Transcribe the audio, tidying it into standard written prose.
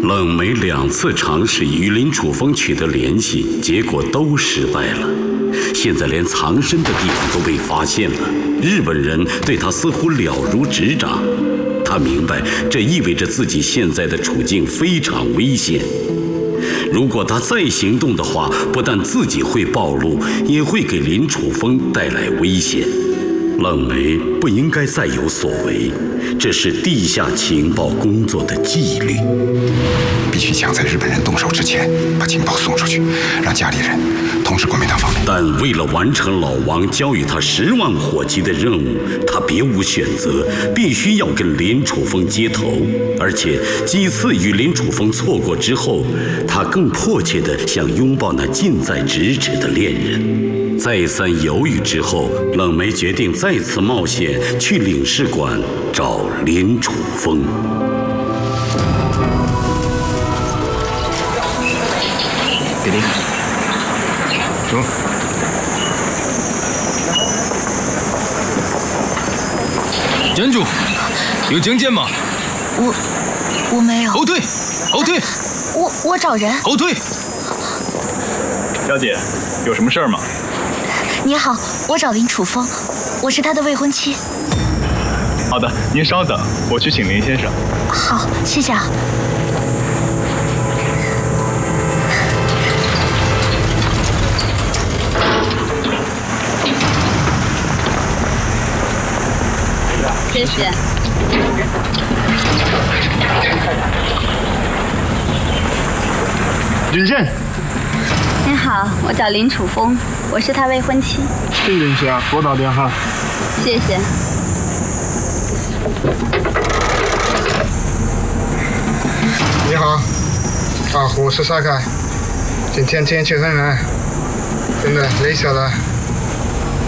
冷梅2次尝试与林楚风取得联系，结果都失败了。现在连藏身的地方都被发现了，日本人对他似乎了如指掌。他明白，这意味着自己现在的处境非常危险。如果他再行动的话，不但自己会暴露，也会给林楚风带来危险。冷梅不应该再有所为，这是地下情报工作的纪律。 必须抢在日本人动手之前把情报送出去，让家里人通知国民党方面。 但为了完成老王交予他10万火急的任务，他别无选择，必须要跟林楚风接头。而且几次与林楚风错过之后，他更迫切地想拥抱那近在咫尺的恋人。再三犹豫之后，冷梅决定再次冒险去领事馆找林楚风。 给您。走。站住！有证件吗？ 我没有。 后退！后退！ 我找人。 后退！ 小姐，有什么事儿吗？ 你好，我找林楚风，我是他的未婚妻。 好的，您稍等，我去请林先生。 好，谢谢啊。 谢谢。 吕健， 您好，我叫林楚风，我是他未婚妻。 对等一下，我打电话。 谢谢。 你好，我是沙凯。今天天气很冷，真的累死了。